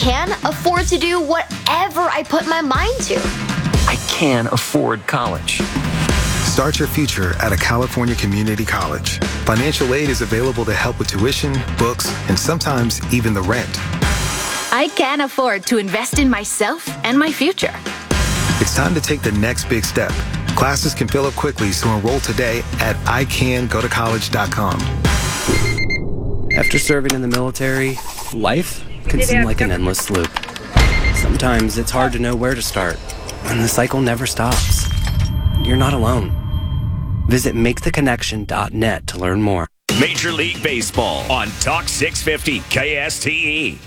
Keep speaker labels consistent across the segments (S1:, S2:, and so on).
S1: can afford to do whatever I put my mind to.
S2: I can afford college.
S3: Start your future at a California community college. Financial aid is available to help with tuition, books, and sometimes even the rent.
S4: I can afford to invest in myself and my future.
S3: It's time to take the next big step. Classes can fill up quickly, so enroll today at icangotocollege.com.
S5: After serving in the military, life can seem like an endless loop. Sometimes it's hard to know where to start, and the cycle never stops. You're not alone. Visit MakeTheConnection.net to learn more.
S6: Major League Baseball on Talk 650 KSTE.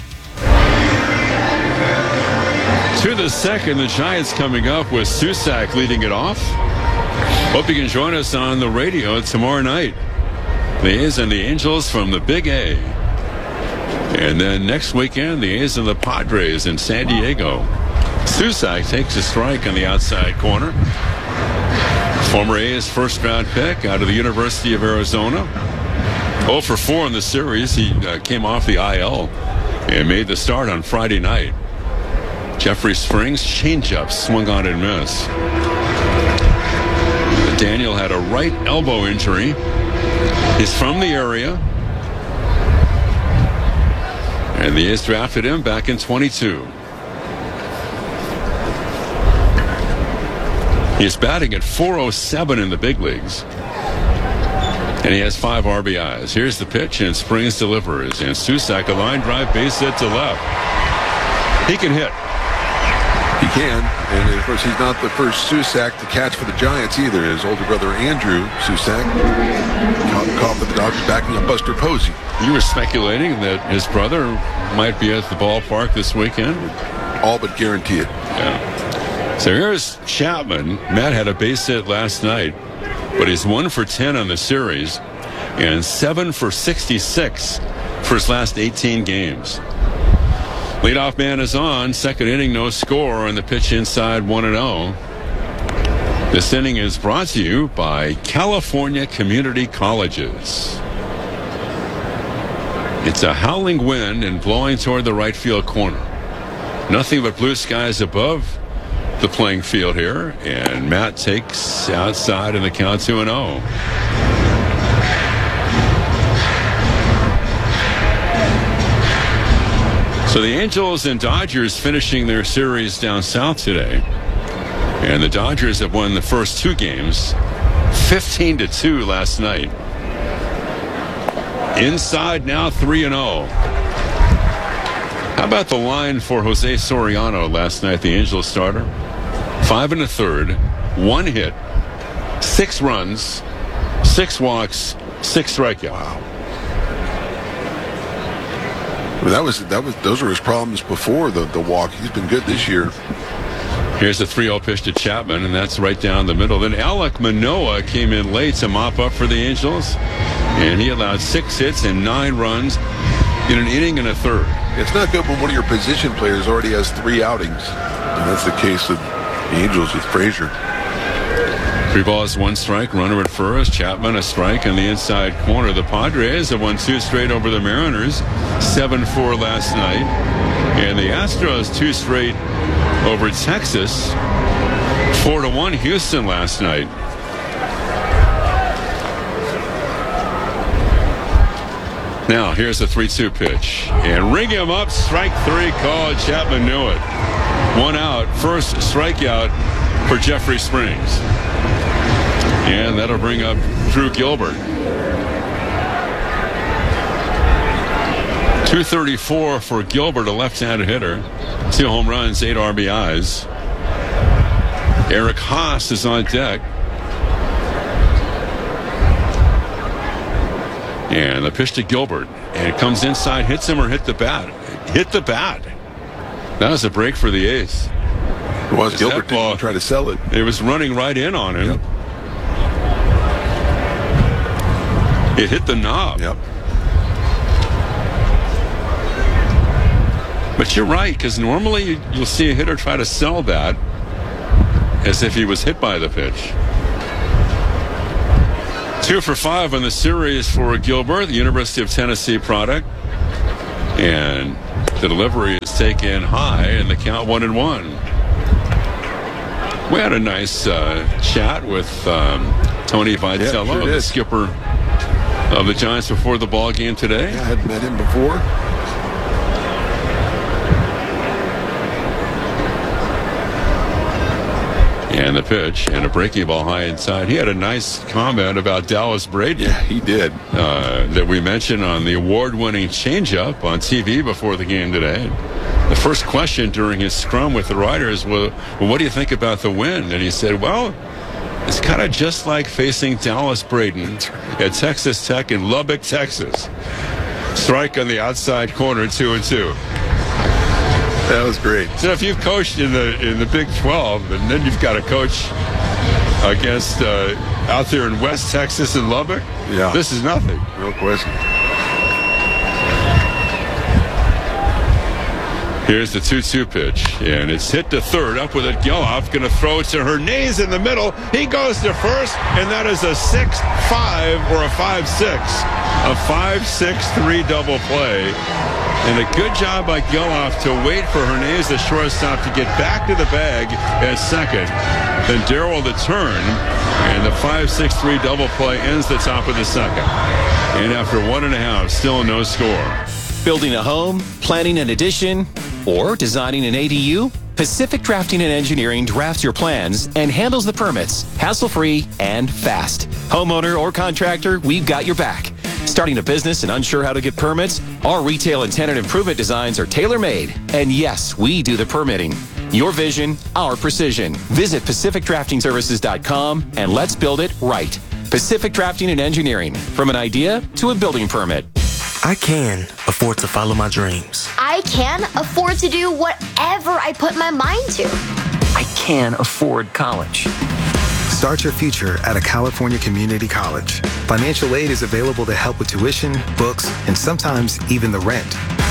S7: To the second, the Giants coming up with Susac leading it off. Hope you can join us on the radio tomorrow night. The A's and the Angels from the Big A. And then next weekend, the A's and the Padres in San Diego. Susac takes a strike on the outside corner. Former A's first-round pick out of the University of Arizona. 0 for 4 in the series. He came off the IL and made the start on Friday night. Jeffrey Springs, changeup, swung on and missed. Daniel had a right elbow injury. He's from the area. And the A's drafted him back in 22. He's batting at .407 in the big leagues. And he has 5 RBIs. Here's the pitch, and Springs delivers. And Susac, a line drive, base hit to left. He can hit.
S8: He can, and of course he's not the first Susac to catch for the Giants either. His older brother Andrew Susac caught for the Dodgers backing up Buster Posey.
S7: You were speculating that his brother might be at the ballpark this weekend?
S8: All but guarantee it.
S7: Yeah. So here's Chapman. Matt had a base hit last night, but he's 1 for 10 on the series and 7 for 66 for his last 18 games. Leadoff man is on. Second inning, no score, and the pitch inside 1-0. This inning is brought to you by California Community Colleges. It's a howling wind and blowing toward the right field corner. Nothing but blue skies above the playing field here, and Matt takes outside in the count 2-0. So the Angels and Dodgers finishing their series down south today. And the Dodgers have won the first 2 games, 15-2 last night. Inside now 3-0. How about the line for Jose Soriano last night, the Angels starter? 5 1/3, 1 hit, 6 runs, 6 walks, 6 strikeouts.
S8: Wow. Those were his problems before the walk. He's been good this year.
S7: Here's a 3-0 pitch to Chapman, and that's right down the middle. Then Alek Manoah came in late to mop up for the Angels, and he allowed 6 hits and 9 runs in an inning and a third.
S8: It's not good when one of your position players already has 3 outings, and that's the case with the Angels with Frazier.
S7: 3 balls, 1 strike, runner at first. Chapman a strike on the inside corner. The Padres have won 2 straight over the Mariners, 7-4 last night. And the Astros 2 straight over Texas, 4-1 Houston last night. Now here's a 3-2 pitch. And ring him up, strike 3 called. Chapman knew it. 1 out, first strikeout for Jeffrey Springs. And that'll bring up Drew Gilbert. 234 for Gilbert, a left-handed hitter. 2 home runs, 8 RBIs. Eric Haas is on deck. And the pitch to Gilbert. And it comes inside, hits him or hit the bat. Hit the bat. That was a break for the A's.
S8: It was. Gilbert didn't try to sell it.
S7: It was running right in on him.
S8: Yep.
S7: It hit the knob.
S8: Yep.
S7: But you're right, because normally you'll see a hitter try to sell that as if he was hit by the pitch. 2 for 5 on the series for Gilbert, the University of Tennessee product. And The delivery is taken high, and the count 1-1. We had a nice chat with Tony Vitello, the skipper of the Giants, before the ball game today.
S8: I hadn't met him before.
S7: And the pitch, and a breaking ball high inside. He had a nice comment about Dallas Braden.
S8: Yeah, he did.
S7: That we mentioned on the award-winning changeup on TV before the game today. The first question during his scrum with the writers was, well, what do you think about the wind? And he said, well, it's kind of just like facing Dallas Braden at Texas Tech in Lubbock, Texas. Strike on the outside corner, 2-2.
S8: That was great.
S7: So if you've coached in the Big 12, and then you've got to coach against out there in West Texas and Lubbock, this is nothing.
S8: No question.
S7: Here's the 2-2 pitch, and it's hit to third. Up with it, Geloff going to throw it to Hernandez in the middle. He goes to first, and that is a 6-5 or a 5-6. A 5-6-3 double play. And a good job by Geloff to wait for Hernandez, the shortstop, to get back to the bag at second. Then Darrell the turn, and the 5-6-3 double play ends the top of the second. And after 1.5, still no score.
S9: Building a home, planning an addition, or designing an ADU? Pacific Drafting and Engineering drafts your plans and handles the permits, hassle-free and fast. Homeowner or contractor, we've got your back. Starting a business and unsure how to get permits? Our retail and tenant improvement designs are tailor-made. And yes, we do the permitting. Your vision, our precision. Visit PacificDraftingServices.com and let's build it right. Pacific Drafting and Engineering. From an idea to a building permit.
S10: I can afford to follow my dreams.
S1: I can afford to do whatever I put my mind to.
S2: I can afford college.
S3: Start your future at a California community college. Financial aid is available to help with tuition, books, and sometimes even the rent.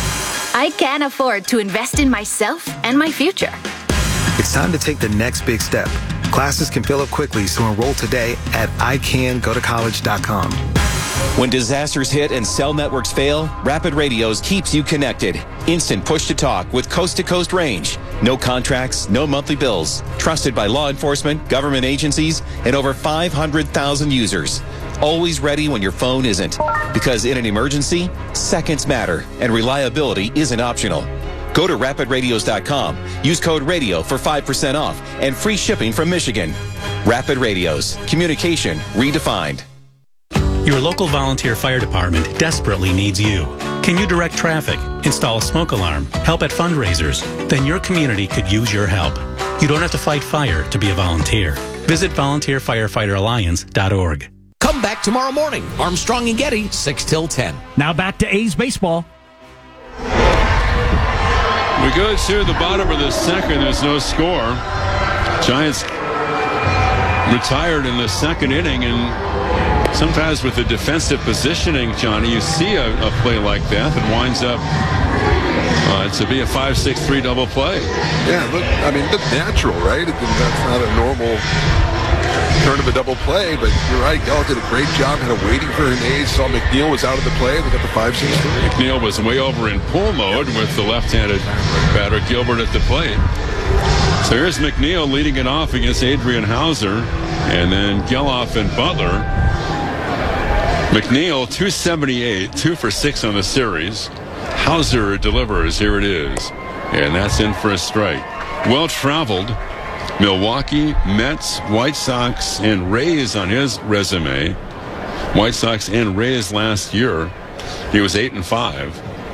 S4: I can afford to invest in myself and my future.
S3: It's time to take the next big step. Classes can fill up quickly, so enroll today at icangotocollege.com.
S9: When disasters hit and cell networks fail, Rapid Radios keeps you connected. Instant push-to-talk with coast-to-coast range. No contracts, no monthly bills. Trusted by law enforcement, government agencies, and over 500,000 users. Always ready when your phone isn't. Because in an emergency, seconds matter, and reliability isn't optional. Go to rapidradios.com. Use code RADIO for 5% off and free shipping from Michigan. Rapid Radios. Communication redefined.
S11: Your local volunteer fire department desperately needs you. Can you direct traffic, install a smoke alarm, help at fundraisers? Then your community could use your help. You don't have to fight fire to be a volunteer. Visit volunteerfirefighteralliance.org.
S12: Come back tomorrow morning. Armstrong and Getty, 6 till 10.
S13: Now back to A's baseball.
S7: We go to the bottom of the second. There's no score. Giants retired in the second inning, and sometimes with the defensive positioning, Johnny, you see a play like that winds up to be a 5-6-3 double play.
S8: Yeah, look, I mean, that's natural, right? That's not a normal turn of a double play, but you're right. Geloff did a great job kind of waiting for Hernandez. Saw McNeil was out of the play. They got the 5-6-3.
S7: McNeil was way over in pull mode with the left-handed batter Gilbert at the plate. So here's McNeil leading it off against Adrian Hauser, and then Geloff and Butler. McNeil, 278, 2 for 6 on the series. Hauser delivers. Here it is. And that's in for a strike. Well traveled. Milwaukee, Mets, White Sox, and Rays on his resume. White Sox and Rays last year. He was 8-5.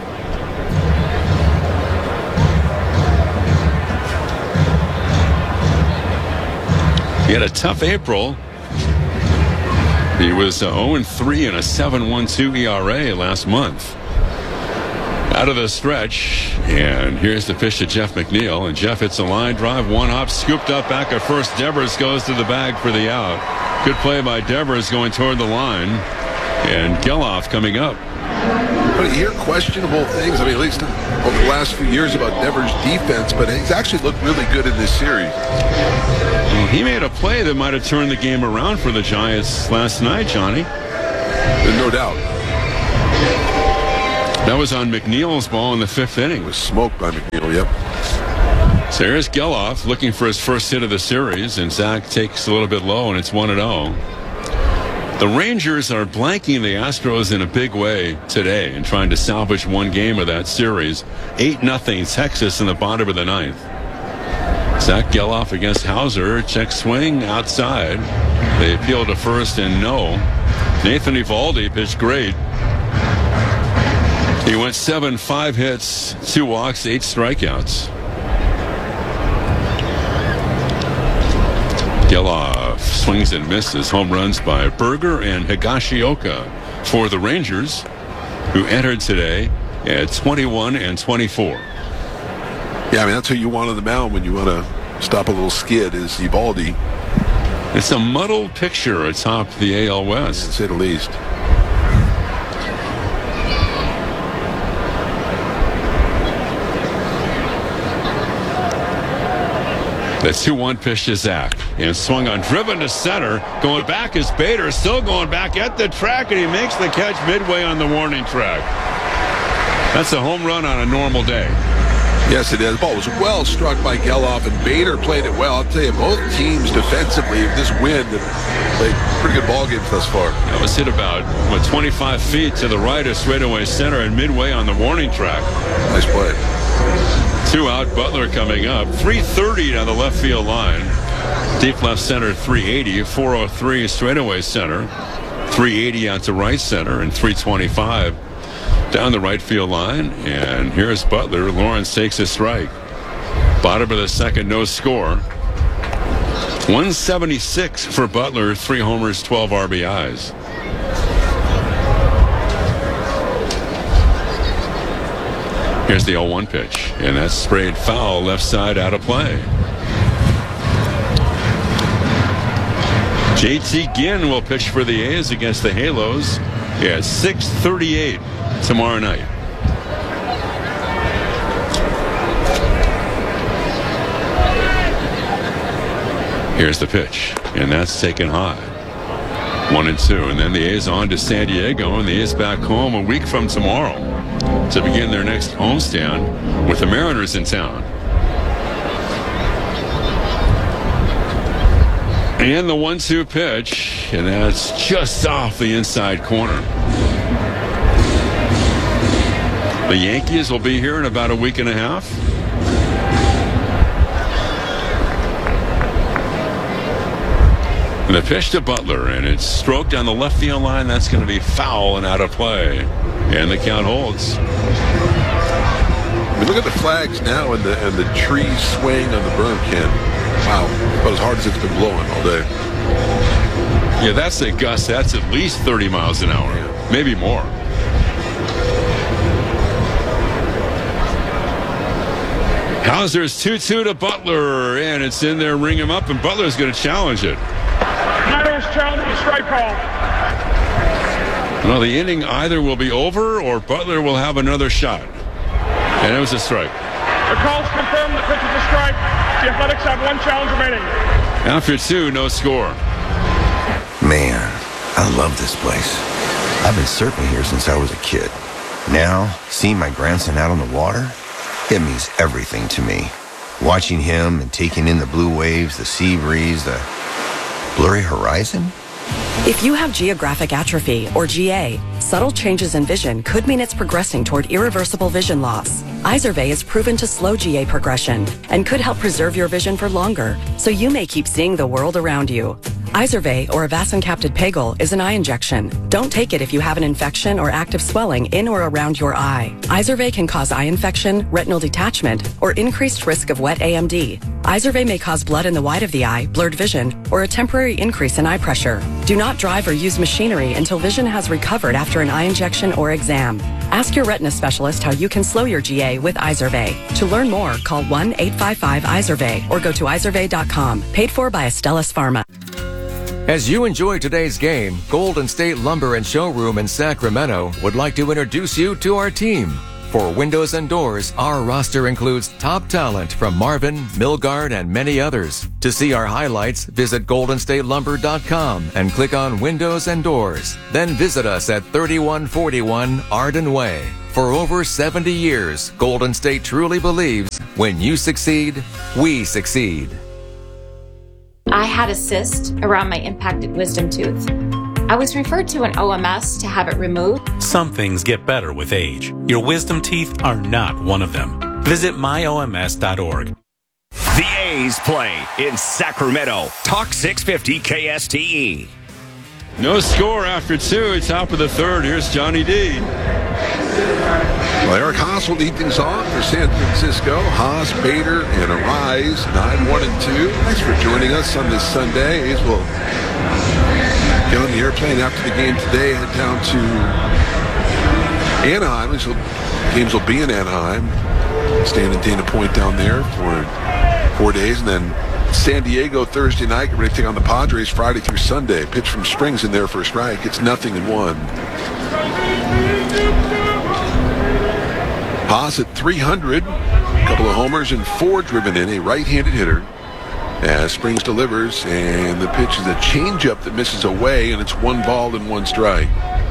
S7: He had a tough April. He was 0-3 in a 7.12 ERA last month. Out of the stretch, and here's the pitch to Jeff McNeil, and Jeff hits a line drive, one hop, scooped up back at first. Devers goes to the bag for the out. Good play by Devers going toward the line, and Geloff coming up.
S8: But you hear questionable things, I mean, at least over the last few years about Devers' defense, but he's actually looked really good in this series.
S7: Well, he made a play that might have turned the game around for the Giants last night, Johnny.
S8: No doubt.
S7: That was on McNeil's ball in the 5th inning.
S8: It was smoked by McNeil, yep.
S7: So here's Geloff looking for his first hit of the series, and Zach takes a little bit low, and it's 1-0. The Rangers are blanking the Astros in a big way today and trying to salvage one game of that series. 8-0 Texas in the bottom of the 9th. Zach Geloff against Hauser. Check swing outside. They appeal to first and no. Nathan Eovaldi pitched great. He went 7, 5 hits, 2 walks, 8 strikeouts. Geloff swings and misses. Home runs by Berger and Higashioka for the Rangers, who entered today at 21 and 24.
S8: Yeah, I mean, that's who you want on the mound when you want to stop a little skid is Eovaldi.
S7: It's a muddled picture atop the AL West,
S8: to say the least.
S7: The 2-1 pitch to Zach. And swung on, driven to center. Going back is Bader, still going back at the track, and he makes the catch midway on the warning track. That's a home run on a normal day.
S8: Yes, it is. The ball was well struck by Geloff, and Bader played it well. I'll tell you, both teams defensively, this win, played pretty good ball games thus far.
S7: That was hit about, 25 feet to the right of straightaway center and midway on the warning track.
S8: Nice play.
S7: 2 out, Butler coming up. 330 on the left field line. Deep left center, 380. 403 straightaway center. 380 out to right center, and 325 down the right field line. And here's Butler. Lawrence takes a strike. Bottom of the 2nd, no score. 176 for Butler. 3 homers, 12 RBIs. Here's the 0-1 pitch, and that's sprayed foul, left side, out of play. JT Ginn will pitch for the A's against the Halos at 6:38 tomorrow night. Here's the pitch, and that's taken high. 1-2, and then the A's on to San Diego, and the A's back home a week from tomorrow to begin their next homestand with the Mariners in town. And the 1-2 pitch, and that's just off the inside corner. The Yankees will be here in about a week and a half. And the pitch to Butler, and it's stroked down the left field line. That's going to be foul and out of play. And the count holds.
S8: I mean, look at the flags now and the tree swaying on the berm, Ken. Wow, about as hard as it's been blowing all day.
S7: Yeah, that's a gust. That's at least 30 miles an hour, maybe more. Hauser's 2-2 to Butler, and it's in there, ring him up, and Butler's going to challenge it.
S14: Mariners challenge the strike call.
S7: Well, the inning either will be over or Butler will have another shot. And it was a strike.
S14: The call's confirmed. The pitch is a strike. The Athletics have 1 challenge remaining.
S7: After 2, no score.
S15: Man, I love this place. I've been surfing here since I was a kid. Now, seeing my grandson out on the water, it means everything to me. Watching him and taking in the blue waves, the sea breeze, the blurry horizon.
S16: If you have geographic atrophy, or GA, subtle changes in vision could mean it's progressing toward irreversible vision loss. Izervay is proven to slow GA progression and could help preserve your vision for longer, so you may keep seeing the world around you. Izervay, or avacincaptad pegol, is an eye injection. Don't take it if you have an infection or active swelling in or around your eye. Izervay can cause eye infection, retinal detachment, or increased risk of wet AMD. Izervay may cause blood in the white of the eye, blurred vision, or a temporary increase in eye pressure. Do not drive or use machinery until vision has recovered after an eye injection or exam. Ask your retina specialist how you can slow your GA with Izervay. To learn more, call 1-855-IZERVAY or go to izervay.com. Paid for by Astellas Pharma.
S17: As you enjoy today's game, Golden State Lumber and Showroom in Sacramento would like to introduce you to our team. For windows and doors, our roster includes top talent from Marvin, Milgard, and many others. To see our highlights, visit goldenstatelumber.com and click on Windows and Doors. Then visit us at 3141 Arden Way. For over 70 years, Golden State truly believes when you succeed, we succeed.
S18: I had a cyst around my impacted wisdom tooth. I was referred to an OMS to have it removed.
S11: Some things get better with age. Your wisdom teeth are not one of them. Visit myoms.org.
S6: The A's play in Sacramento. Talk 650 KSTE.
S7: No score after 2. Top of the third. Here's Johnny D.
S8: Well, Eric Haas will lead things off for San Francisco. Haas, Bader, and Arise, 9-1-2. Thanks for joining us on this Sunday. A's will get on the airplane after the game today, head down to Anaheim. These games will be in Anaheim. Staying in Dana Point down there for 4 days, and then San Diego Thursday night. Get ready to take on the Padres Friday through Sunday. Pitch from Springs in their first strike. It's 0-1. Haas at 300. A couple of homers and 4 driven in. A right-handed hitter. As Springs delivers, and the pitch is a changeup that misses away, and it's 1 ball and 1 strike.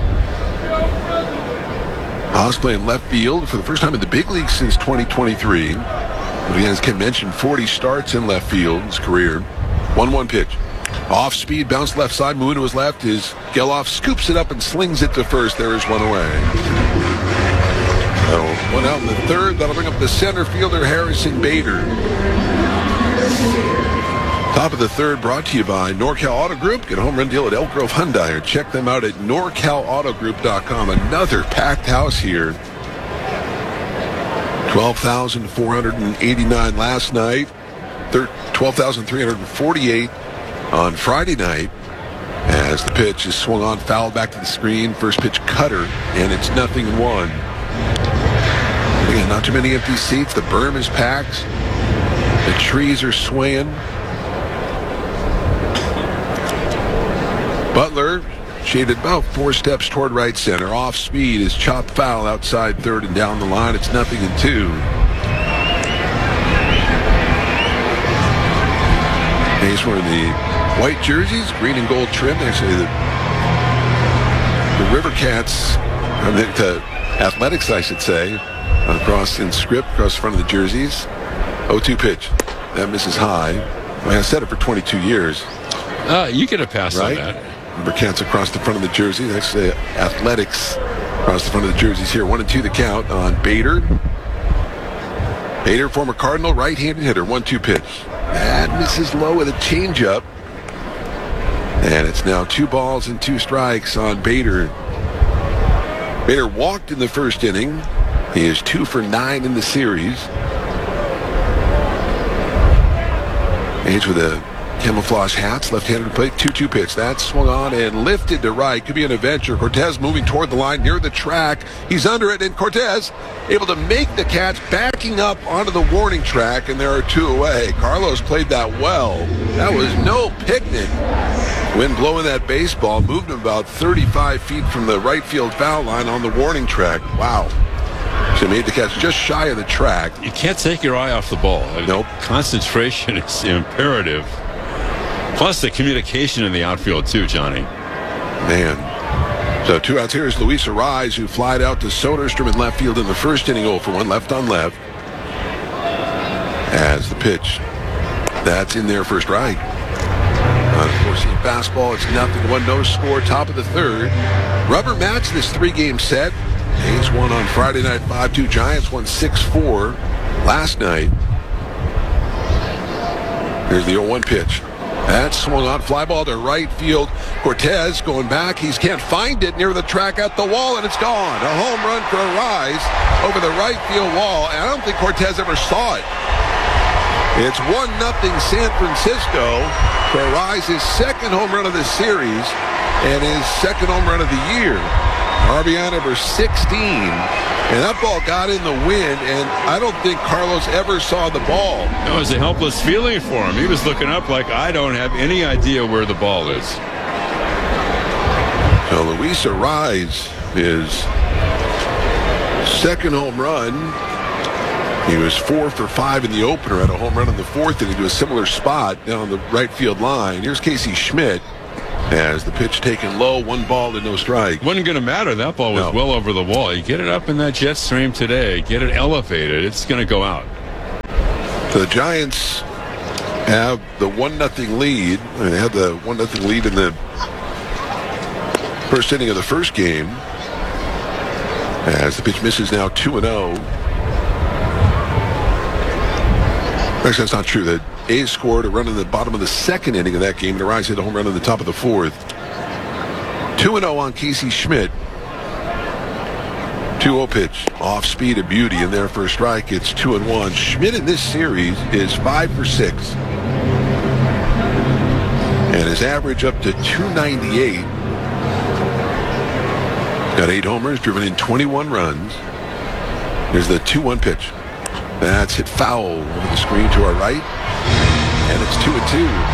S8: Haas playing left field for the first time in the big league since 2023. But again, as Ken mentioned, 40 starts in left field in his career. 1-1 pitch. Off speed, bounce left side, moving to his left is Geloff, scoops it up and slings it to first. There is 1 away. So 1 out in the third. That'll bring up the center fielder, Harrison Bader. Top of the third brought to you by NorCal Auto Group. Get a home run deal at Elk Grove Hyundai, or check them out at norcalautogroup.com. Another packed house here. 12,489 last night. 12,348 on Friday night. As the pitch is swung on, fouled back to the screen. First pitch cutter, and it's 0-1. Again, not too many empty seats. The berm is packed. The trees are swaying. Butler shaded about 4 steps toward right center. Off speed is chopped foul outside third and down the line. It's 0-2. A's wearing the white jerseys, green and gold trim. Actually, the River Cats, the Athletics, I should say, across in script, across the front of the jerseys. 0-2 pitch. That misses high. I said it for 22 years.
S7: You get a pass
S8: right?
S7: on that.
S8: River Cats across the front of the jersey. That's the Athletics across the front of the jerseys here. 1-2 the count on Bader. Bader, former Cardinal, right-handed hitter. 1-2 pitch. That misses low with a changeup. And it's now 2 balls and 2 strikes on Bader. Bader walked in the first inning. He is 2 for 9 in the series. Age with a camouflage hats, left-handed plate, 2-2 pitch. That swung on and lifted to right. Could be an adventure. Cortez moving toward the line near the track. He's under it, and Cortez able to make the catch, backing up onto the warning track, and there are 2 away. Carlos played that well. That was no picnic. Wind blowing that baseball, moved him about 35 feet from the right field foul line on the warning track. Wow. So made the catch just shy of the track.
S7: You can't take your eye off the ball.
S8: Nope.
S7: Concentration is imperative. Plus the communication in the outfield too, Johnny.
S8: Man. So 2 outs here is Luis Arise, who flied out to Soderstrom in left field in the first inning, 0 for 1, left on left. As the pitch, that's in there for strike. Unforeseen fastball, it's 0-1, no score, top of the third. Rubber match this 3-game set. A's won on Friday night 5-2. Giants won 6-4 last night. Here's the 0-1 pitch. That swung on, fly ball to right field. Cortez going back. He can't find it near the track at the wall, and it's gone. A home run for Arise over the right field wall, and I don't think Cortez ever saw it. It's 1-0 San Francisco for Arise's second home run of the series and his second home run of the year. RBI number 16, and that ball got in the wind, and I don't think Carlos ever saw the ball.
S7: It was a helpless feeling for him. He was looking up like, I don't have any idea where the ball is.
S8: So Luis Arise, his second home run. He was 4 for 5 in the opener, had a home run in the 4th inning to a similar spot down the right field line. Here's Casey Schmidt. As the pitch taken low, 1 ball and no strike.
S7: Wasn't going to matter. That ball was well over the wall. You get it up in that jet stream today, get it elevated, it's going to go out.
S8: So the Giants have the 1-0 lead. They had the 1-0 lead in the first inning of the first game. As the pitch misses now 2-0. Actually, that's not true. The A's scored a run in the bottom of the second inning of that game, and Arise hit a home run in the top of the fourth. 2-0 on Casey Schmidt. 2-0 pitch. Off speed of beauty in there for a strike. It's 2-1. Schmidt in this series is 5 for 6. And his average up to 298. Got 8 homers, driven in 21 runs. Here's the 2-1 pitch. That's hit foul over the screen to our right. And it's 2-2.